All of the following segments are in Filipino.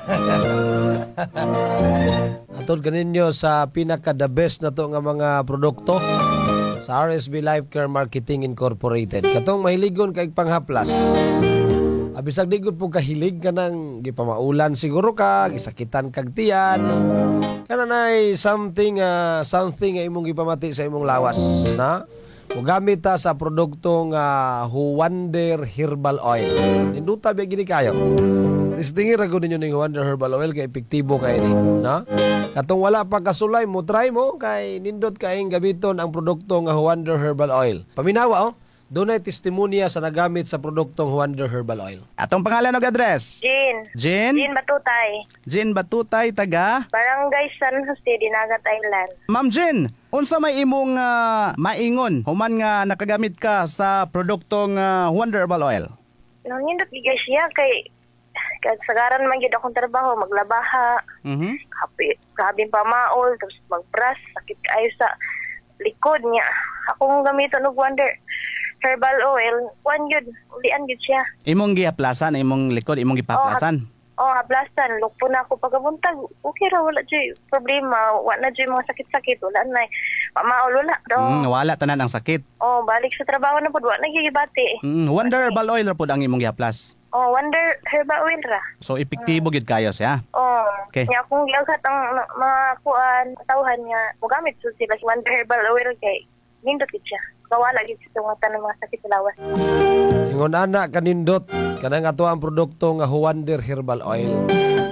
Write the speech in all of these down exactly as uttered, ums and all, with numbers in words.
Atod kaninyo sa pinaka the best na to nga mga produkto sa R S V Life Care Marketing Incorporated. Katong mahiligon kay panghaplas. Abisag di gud po kahilig ka ng gipamaulan siguro ka, gisakitan kag tiyan. Kananay something uh, something nga imong gipamati sa imong lawas, na? O gamit ta sa produktong uh, Wonder Herbal Oil. Ninduta ba gini kayo? Tistingin ra gud ninyo ning Wonder Herbal Oil kay epektibo kay ni, na? Katong wala pa kasulay mo, try mo kay nindot kaayong gamiton ang produkto nga Wonder Herbal Oil. Paminawa oh. Doon ay testimonya sa nagamit sa produktong Wonder Herbal Oil. Atong pangalan o address? Jean. Jean? Jean Batutay. Jean Batutay, taga? Barangay San Jose, Dinagat Island. Ma'am Jean, unsa may imong uh, maingon human nga nakagamit ka sa produktong uh, Wonder Herbal Oil? Nangindot gigay siya kay kagsagaran man gyud akong trabaho, maglabaha. Mhm. Kapi, kabing pamaol, tapos magbras, sakit kayo sa likod niya. Akong gamiton og Wonder Herbal Oil, one yun, ulian yun siya. Imong gihaplasan, imong likod, imong gipaplasan. Oh, oh haplasan, look po na ako pagabuntag. Okay ra, wala dyan problema. Wala na dyan mga sakit-sakit. Wala na. Pamaol, wala. Mm, wala tanan ang sakit. Oh, balik sa trabaho na po. Wala na gigibati. Mm, Wonder Herbal Oil ra pud ang imong gihaplas. Oh, Wonder Herbal Oil ra. So epektibo gid kayo siya. Oh, okay. Kaya kung giaghat ang mga kuan, tawhan niya, mugamit so sila sa Wonder Herbal Oil kay nindot gid siya. Kawala gid sa tungatan ng mga sakit sa lawas. Ingon ana kanindot kanang ato ang produkto nga Wonder Herbal Oil.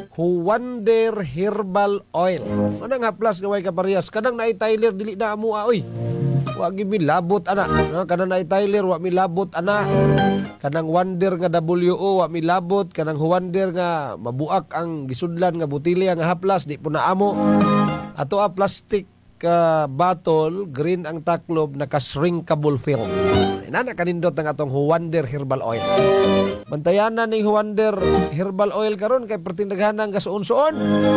Wonder Herbal Oil. Anang haplas nga way kaparehas kanang naay Tyler dili na amo oy. Wa gyud mi labot ana. Kanang naay Tyler wa mi labot ana. Kanang Wonder nga W O wa mi labot, kanang Wonder nga mabuak ang gisudlan nga botelya nga haplas di po na amo. Ato a plastic ka bottle, green ang taklob, naka-shrinkable film. Inana kanindot ang atong Wonder Herbal Oil. Bantayanan ni Wonder Herbal Oil karon kay pertindaghan ang gasuon-suon.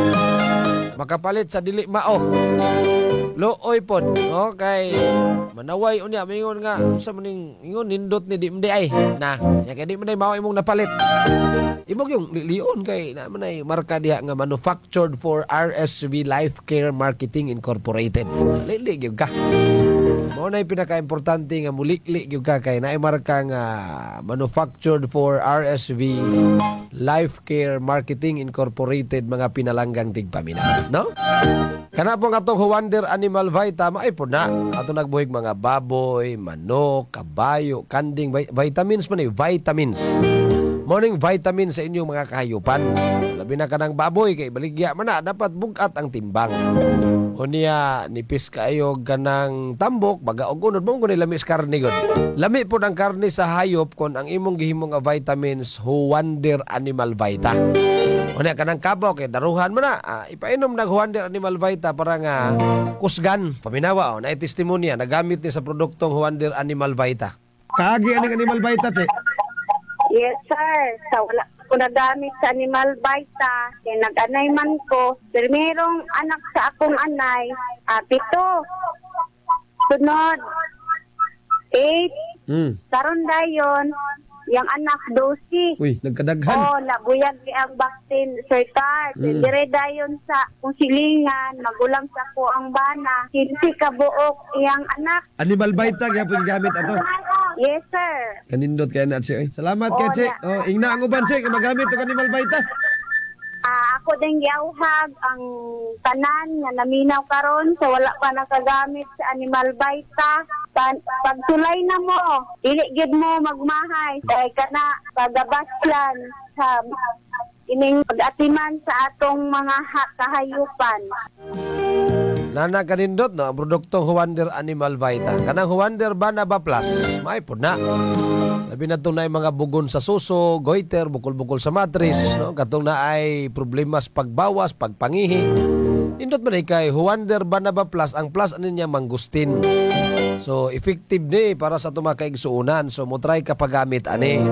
Makapalit sa dili mao. Looy pod, okay. Manaway unya mingon nga sa maning ingon nindot ni di mday ay. Na, ya kay di man mao imong napalit. Imong yung lion kay na man ay marka diha nga manufactured for R S V Life Care Marketing Incorporated. Lili gyud ka. Mao na pinaka-importante nga mulikli gyud ka kay naay marka nga manufactured for R S V Life Care Marketing Incorporated, mga pinalanggang tigpaminaw, no? Kana po nga itong Wonder Animal Vita, maay po na. Ato nagbuhig mga baboy, manok, kabayo, kanding, vitamins man eh, vitamins. Morning vitamins sa inyong mga kahayupan. Labi na ka ng baboy, kay baligya man na, dapat bugat ang timbang. O niya, nipis kayo ganang tambok, baga og unod mo kung lamis karne gud. Lami po ng karne sa hayop kung ang imong gihimong nga vitamins, Wonder Animal Vita. O niya, kanang kabok, eh, daruhan mo na. Ah, ipainom ng Wonder Animal Vita para nga kusgan. Paminawa, o, na testimonya, nagamit ni sa produktong Wonder Animal Vita. Kaagi ang Animal Vita, si? Yes, sir. Sa wala ko nagamit sa Animal Vita, kaya nag-anay man ko. Pero mayroong anak sa akong anay, ah, pito. Sunod, eight. Hmm. Karon dayon, yung anak, dosi. Uy, nagkadaghan. Oh, nabuyag ni ang vaccine, Sir Tart. Mm. Dire dayon sa kung silingan, magulang sa ko ang bana. Kinsi ka buok iyang anak. Animal Vita, kaya po gamit ato. Yes, sir. Kanindot kaya na, si. Salamat, Oh, kaya, si. na- Oh, ingna ang uban, si. Magamit ito Animal Vita. Ah, ako din giawhag ang tanan nga naminaw karon sa wala pa nakagamit sa Animal Vita. Pan- pagtulay na mo, dili gid mo magmahay kay kana pagabaslan sa ining pag-atiman sa atong mga ha- kahayupan. Nana kanindot, no? Ang produktong Wonder Animal Vita. Kanang Wonder Banaba Plus, may po na. Labi na itong na mga bugon sa suso, goiter, bukol-bukol sa matris, no? Katong na ay problema sa pagbawas, pagpangihi. Indot man ay kay Wonder Banaba Plus, ang plus ano niya, mangustin. So, effective ni para sa tumakaigsuunan. So, mo try ka paggamit ani.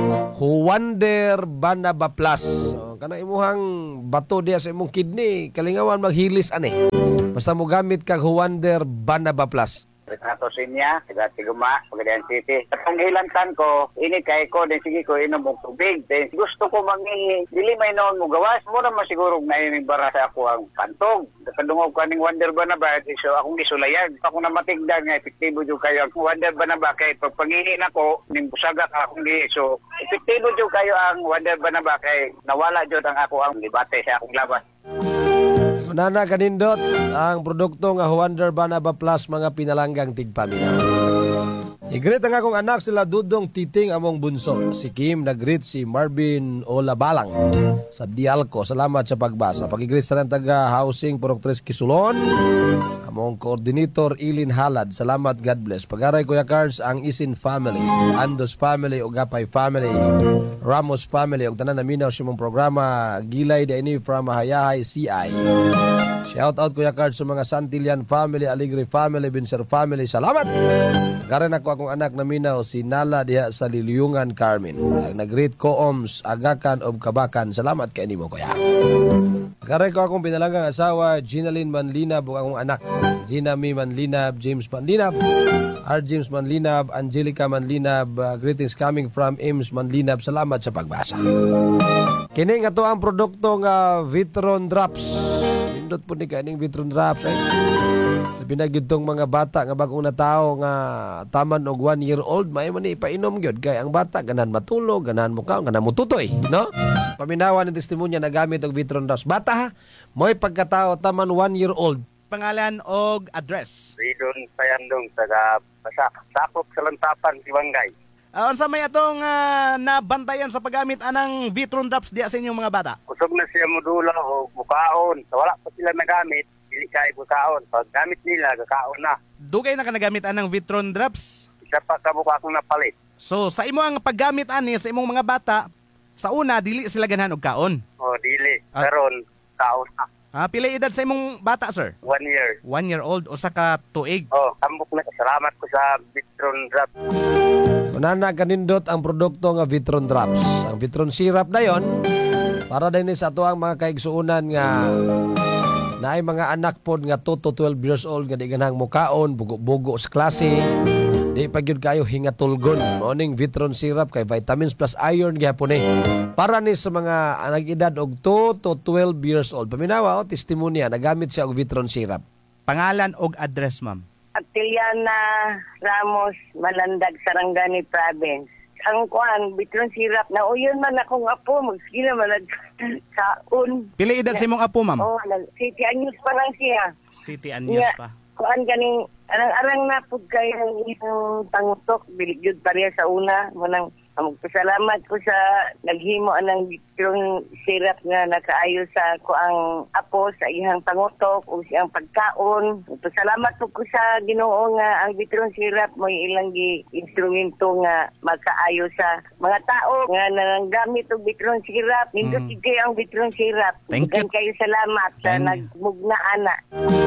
Wonder Banaba Plus. So, kanang imuhang bato diya sa imong kidney, kalingawan maghilis ani. Basta mo gamit kag Wonder Banaba Plus. Renato Sinya, taga Tiguma, Pagadian City. Atong hilantan ko, ini kay ko, din sige ko inom og tubig. Then gusto ko mangingi, dili may noon mo gawas. Mura masiguro na yung bara sa ako ang pantog. Kadungog ko aning Wonder ba na ba? So akong gisulayan. Ako na matigdan nga, epektibo dyan kayo. Ang Wonder ba na ba? Kaya pag pangingi na ko, ning busaga ka akong gi. So epektibo dyan kayo ang Wonder ba na ba? Kaya nawala dyan ang ako ang debate sa akong labas. Nana kanindot ang produkto nga Wonder Banaba Plus mga pinalanggang tigpaminaw. I-greet ang akong anak sila Dudong Titing among bunso. Si Kim nag-greet si Marvin Olabalang sa Dialco. Salamat sa pagbasa. Pag-greet sa ng taga Housing Poroktres Kisulon. Among coordinator Ilin Halad. Salamat, God bless. Pag-aray Kuya Cards ang Isin family, Andos family o Gapay family, Ramos family o tanan naminaw sa mong programa Gilay da ini from Hayahay C I. Shout out Kuya Cards sa mga Santillan family, Aligre family, Binser family. Salamat. Pag-aray ako akong anak na minaw si Nala diha sa Liliyungan Carmen. Ang nag-greet ko Oms Agakan of Kabakan. Salamat kay nimo Kuya. Pag-aray ko akong pinalanggang asawa Ginalyn Manlinab o akong anak Gina Mi Manlinab, James Manlinab, R. James Manlinab, Angelica Manlinab. Uh, greetings coming from Ames Manlinab. Salamat sa pagbasa. Kini nga to ang produkto nga Vitron Drops. Nindot po ni kaning Vitron Drops eh. Pinagid tong mga bata nga bagong natao nga taman og one year old may man ipainom gyud kay ang bata ganahan matulog, ganahan mo kaon, ganahan mo tutoy, no? Paminawan ng testimonya na gamit og Vitron Drops. Bata ha, mo'y pagkatao taman one year old. Pangalan og address. Ridon Payandong, taga Basak. Sakop sa Lantapan, Siwangay. Uh, unsa may atong uh, nabantayan sa paggamit anang Vitron Drops diya sa inyong mga bata? Kusog na siya modula o bukaon. Sa wala pa sila nagamit, dili kay bukaon. Pag gamit nila, gakaon na. Dugay na ka nagamit anang Vitron Drops? Isa pa ka buka akong napalit. So sa imo ang paggamit ani sa imong mga bata, sa una dili sila ganahan og kaon. O, dili. Ah. Karon, kaon na. Ah, pila edad sa imong bata, sir? One year. One year old o sa ka tuig. Oh, tambok na. Salamat ko sa Vitron Drop. Kunana kanindot ang produkto nga Vitron Drops. Ang Vitron Syrup na yon para din sa ato ang mga kaigsuunan nga naay mga anak pod nga two to twelve years old nga di ganang mukaon, bugo-bugo sa klase. Di pa gyud kayo hingatulgon. Morning Vitron Syrup kay vitamins plus iron gyapon eh. Para ni sa mga nag-edad og two to twelve years old. Paminawa o testimonya nagamit siya og Vitron Syrup. Pangalan og address, ma'am. Atiliana Ramos, Malandag, Sarangani Province. Ang kuan, Vitron Syrup, na uyon man akong apo, magsila malag kaon. Pila edad sa imong apo, ma'am? Oh, City Anyos pa lang siya. City Anyos Yeah. pa. Kuan ganing arang-arang na pud kayo ng tangutok, biligyod pareha sa una. Munang magpasalamat ko sa naghimo anang Vitron Syrup nga nakaayo sa kuang apo sa ihang pangutok o siyang pagkaon. Pasalamat po ko sa Ginoo nga ang Vitron Syrup mo ilang gi instrumento nga makaayo sa mga tao nga nanggamit og Vitron Syrup. Nindot Mm. mm. ang Vitron Syrup. Thank you. Daghang kayo salamat sa Thank- nagmugna ana.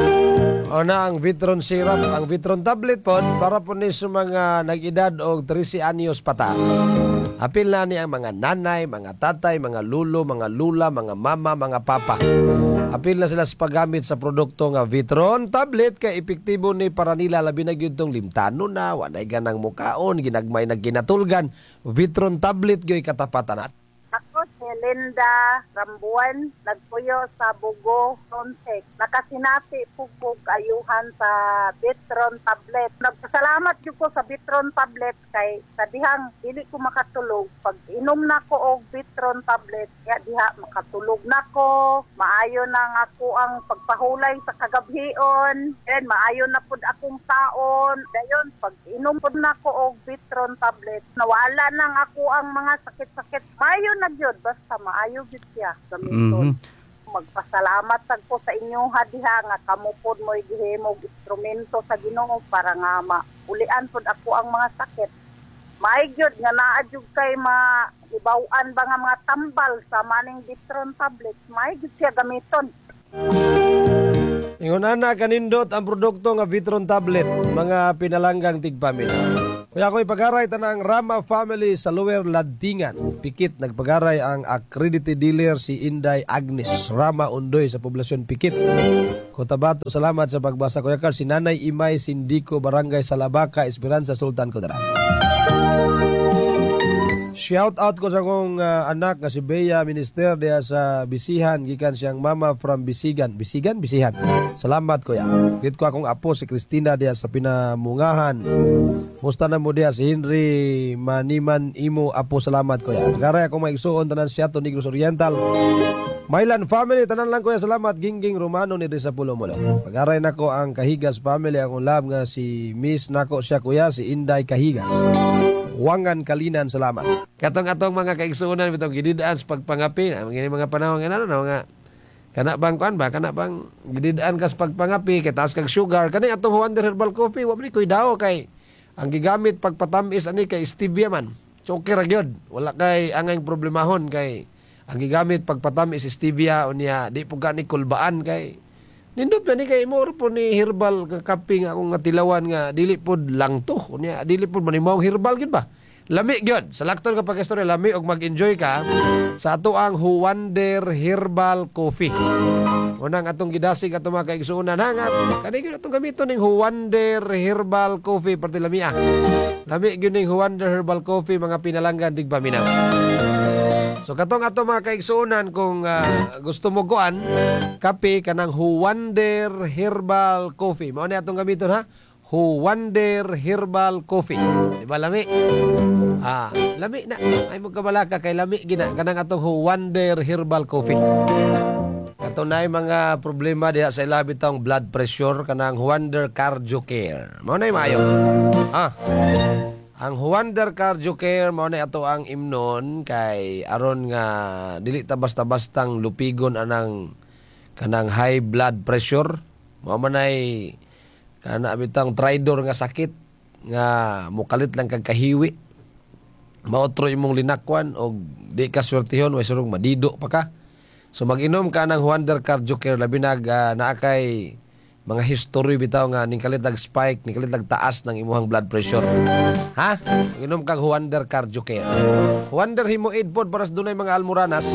O na ang Vitron Syrup, ang Vitron tablet po para po ni sa mga nag-edad og thirteen anyos patas. Apil na ni ang mga nanay, mga tatay, mga lulo, mga lula, mga mama, mga papa. Apil na sila sa paggamit sa produkto nga Vitron tablet kay epektibo ni para nila labi na gyud tong limtano na, walay ganang mukaon, ginagmay na ginatulgan. Vitron tablet gyoy katapatan. Ako si Linda Rambuan, nagpuyo sa Bugo, Frontex. Nakasinati pugpug ayuhan sa Vitron tablet. Nagpasalamat jud ko sa Vitron tablet kay sa dihang dili ko makatulog. Pag inom na ko og Vitron tablet, kaya diha makatulog na ko. Maayo na nga ako ang pagpahulay sa kagabhion. And maayo na pud akong taon. Dayon, pag inom pud na ko og Vitron tablet, nawala nang ako ang mga sakit-sakit. Maayo na gyud basta maayo gyud siya gamiton. Mhm. Magpasalamat sad ko sa inyong hadiha nga kamo pod mo'y gihimog instrumento sa Ginoo para nga maulian pod ako ang mga sakit. Maay gyud nga naa jud kay ma ibaw-an ba nga mga tambal sa maning Vitron tablet. Maay gyud siya gamiton. Ingon ana kanindot ang produkto nga Vitron tablet, mga pinalanggang tigpamilya. Kaya ako'y pagaray tanang Rama family sa Lower Ladingan. Pikit nagpagaray ang accredited dealer si Inday Agnes Rama Undoy sa poblasyon Pikit. Cotabato, salamat sa pagbasa. Kuya Carl, si Nanay Imay Sindico, Barangay Salabaca, Esperanza, Sultan Kudarat. Shout out ko sa akong uh, anak nga si Bea Minister diya sa Bisihan, gikan siyang mama from Bisigan. Bisigan, Bisihan. Salamat kuya. Git ko akong apo si Christina diya sa Pinamungahan. Musta na mo diya si Henry Maniman Imo apo, salamat kuya. Garay akong maigsuon tanan siya to Negros Oriental. Mailan family, tanan lang kuya, salamat. Gingging Romano ni sa Pulo Mulo. Pagaray nako ang Kahigas family, akong love nga si Miss nako siya kuya, si Inday Kahigas. Wangan Kalinan, salamat. Katong-atong mga kaigsunan bitong gididaan sa pagpangapi, ang mga panahon nga ano, mga kana bang kuan ba, kana bang gididaan ka sa pagpangapi, kay taas kag sugar, kani atong Wonder Herbal Coffee, wa man koy daw kay ang gigamit pagpatamis ani kay stevia man. Choker ra gyud, wala kay angay problemahon kay ang gigamit pagpatamis stevia unya di po gani kulbaan kay nindot ba ni kay mo po ni herbal kakaping akong nga tilawan nga dili pod lang to unya dili pod manimawong herbal gid ba. Lami gyud. Sa lakton kapag istorya, lami og mag-enjoy ka sa ato ang Wonder Herbal Coffee. Unang atong gidasig ato mga kaigsuunan hangap. Kani gyud atong gamiton ning Wonder Herbal Coffee perti lami ah. Lami gyud ning Wonder Herbal Coffee mga pinalanggan dig paminaw. So katong ato mga kaigsuunan kung uh, gusto mo kuan kape kanang Wonder Herbal Coffee. Mao ni atong gamiton ha. Wonder Herbal Coffee. Di ba lami? Ah, lami na. Ay mo kabalaka kay lami gina kanang atong Wonder Herbal Coffee. Kato na mga problema diha sa ilabi tong blood pressure kanang Wonder Cardio Care. Mao na maayo. Ah. Ang Wonder Cardio Care mao na ato ang imnon kay aron nga dili ta basta-bastang lupigon anang kanang high blood pressure. Mao man ay kana bitang tridor nga sakit nga mukalit lang kag kahiwi. Maotro imong linakwan o di ka swertihon way surong madido pa ka. So mag-inom ka ng Wonder Cardio Care labi nag uh, naakay mga history bitaw nga ning kalit nag spike, ning kalit nag taas ng imuhang blood pressure. Ha? Mag-inom kang Wonder Cardio Care. Wonder Hemoaid pod para sa dunay mga almoranas.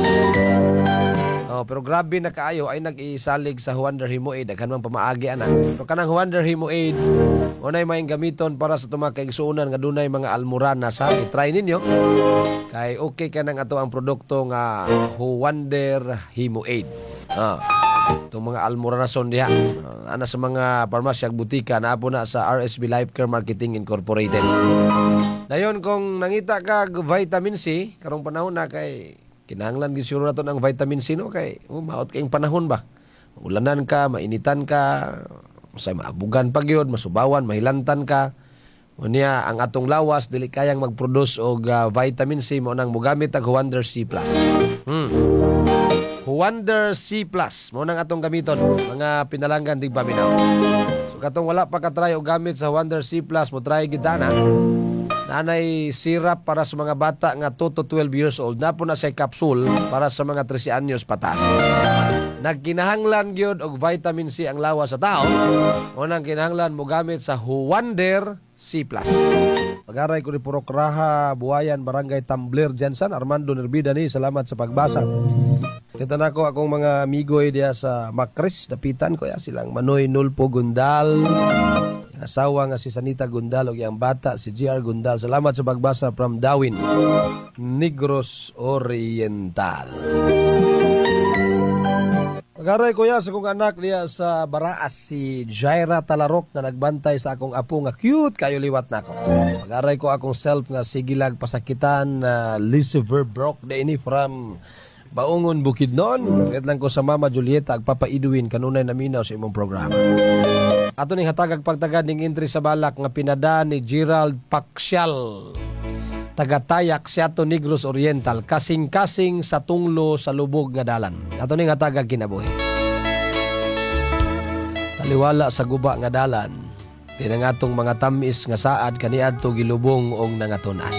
Oh, pero grabe na kaayo ay nag-iisalig sa Wonder Hemoaid daghan man pamaagi ana. Pero kanang Wonder Hemoaid unay may gamiton para sa tuma kay igsuonan nga dunay mga almoranas ha. I-try ninyo. Kay okay kanang ato ang produkto nga Wonder Hemoaid. Ah. Itong mga almoranason diha. Uh, ana sa mga parmasya ag butika naa po na sa R S B Life Care Marketing Incorporated. Dayon kung nangita ka vitamin C karong panahon na kay kinahanglan gid siguro naton ang vitamin C no kay oh, maot kayong panahon ba. Ulanan ka, mainitan ka, say maabugan pa gyud, masubawan, mahilantan ka. Unya ang atong lawas dili kayang mag-produce og uh, vitamin C mo nang mogamit ang Wonder C Plus. Hmm. Wonder C Plus mo nang atong gamiton mga pinalanggan dig paminaw. So katong wala pa ka try og gamit sa Wonder C Plus mo try gid ana. Nanay syrup para sa mga bata nga two to twelve years old. Napo na say capsule para sa mga thirteen anyos pataas. Nagkinahanglan gyud og vitamin C ang lawas sa tao. Unang kinahanglan mo gamit sa Wonder C Plus. Pagaray ko ni Purok Raha, Buayan, Barangay Tambler, Jansan, Armando Nerbida ni. Salamat sa pagbasa. Kita na ko akong mga amigoy diya sa Macris, dapitan ko ya silang Manoy Nulpo Gundal. Asawa nga si Sanita Gundal o yung bata si G R Gundal. Salamat sa pagbasa from Dawin, Negros Oriental. Pagaray ko ya sa kong anak niya sa Baraas, si Jaira Talarok na nagbantay sa akong apo nga cute kayo liwat na ako. Pagaray ko akong self nga sigilag pasakitan na uh, Lucifer Brock na ini from Baungon Bukidnon. Kahit lang ko sa Mama Julieta agpapaiduin kanunay na minaw sa imong programa. Ato ning hatagag pagtagad ning entry sa balak nga pinada ni Gerald Paksial. Tagatayak siya to Negros Oriental, kasing-kasing sa tunglo sa lubog nga dalan. Ato ning hatagag kinabuhi. Taliwala sa guba nga dalan, tinangatong mga tamis nga saad kaniadto gilubong og nangatunas.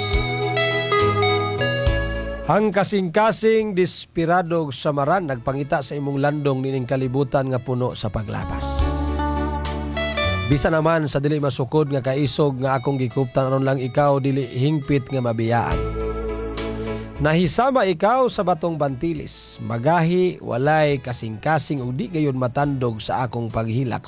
Ang kasing-kasing desperado samaran nagpangita sa imong landong nining kalibutan nga puno sa paglabas. Bisa naman sa dili masukod nga kaisog nga akong gikuptan aron lang ikaw dili hingpit nga mabiyaan. Nahisama ikaw sa batong bantilis, magahi walay kasing-kasing ug di gayon matandog sa akong paghilak